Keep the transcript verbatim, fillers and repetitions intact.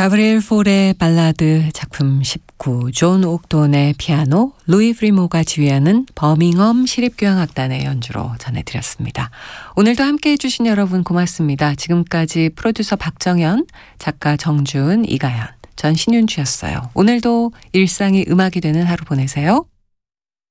가브리엘 폴의 발라드 작품 십구, 존 옥돈의 피아노, 루이 프리모가 지휘하는 버밍엄 시립교향악단의 연주로 전해드렸습니다. 오늘도 함께해 주신 여러분 고맙습니다. 지금까지 프로듀서 박정현, 작가 정준, 이가연, 전 신윤주였어요. 오늘도 일상이 음악이 되는 하루 보내세요.